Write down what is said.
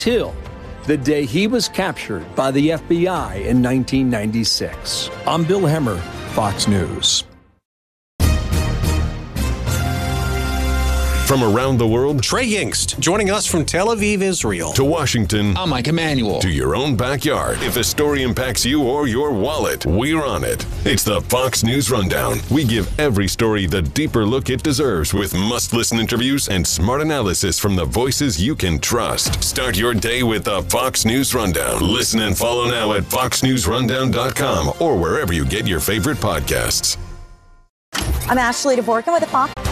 till the day he was captured by the FBI in 1996. I'm Bill Hemmer, Fox News. From around the world, Trey Yingst, joining us from Tel Aviv, Israel. To Washington, I'm Mike Emanuel. To your own backyard. If a story impacts you or your wallet, we're on it. It's the Fox News Rundown. We give every story the deeper look it deserves with must-listen interviews and smart analysis from the voices you can trust. Start your day with the Fox News Rundown. Listen and follow now at foxnewsrundown.com or wherever you get your favorite podcasts. I'm Ashley DeVorkin with the Fox.